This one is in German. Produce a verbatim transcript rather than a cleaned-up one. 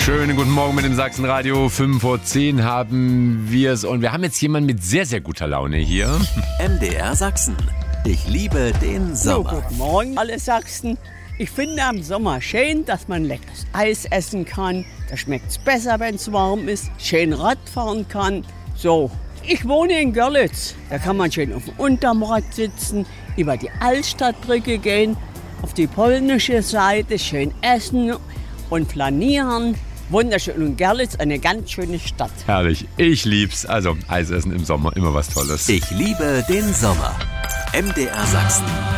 Schönen guten Morgen mit dem Sachsenradio. fünf vor zehn haben wir es. Und wir haben jetzt jemanden mit sehr, sehr guter Laune hier. M D R Sachsen. Ich liebe den Sommer. So, guten Morgen, alle Sachsen. Ich finde am Sommer schön, dass man leckeres Eis essen kann. Da schmeckt es besser, wenn es warm ist. Schön Radfahren kann. So, ich wohne in Görlitz. Da kann man schön auf dem Unterrad sitzen, über die Altstadtbrücke gehen, auf die polnische Seite schön essen und flanieren. Wunderschön. Und Görlitz, eine ganz schöne Stadt. Herrlich. Ich lieb's. Also Eis essen im Sommer, immer was Tolles. Ich liebe den Sommer. M D R Sachsen.